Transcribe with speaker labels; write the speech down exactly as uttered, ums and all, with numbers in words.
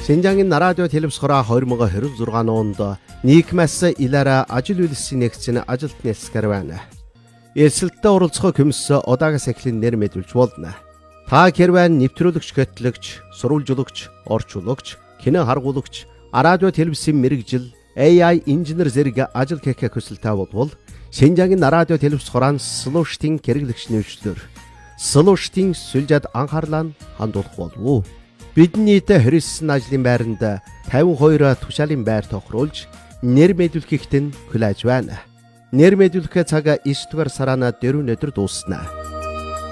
Speaker 1: Шинжаангийн радио телевизхороо хоёр мың двадцать шесть онд нийгмээс илаараа ажил үйлсийн нэгцэн ажилт нэлсгэр байна. Элсэлттэй оролцох комисс удаагаас эхлэн нэр мэдүүлж болно. Та хэрвээ нэвтрүүлэгч, гэтлэгч, сурвалжуулагч, орчуулагч, кино харгуулагч, радио телевизийн мэрэгжил, A I инженер зэрэг ажил хийх хүсэлтэй болвол Шинжаангийн радио телевизхороо слуштын хэрэглэгч нэвшлэр слуштын сүлжээд анхаарлаа хандуулах болов. Бидний хэрэгсэн ажлын байранд пятьдесят two тушаалын байр тохируулж нэр мэдүүлэхэд хүлээж байна. Нэр мэдүүлэх цаг девять дугаар сараа дөрөв өдөр дуусна.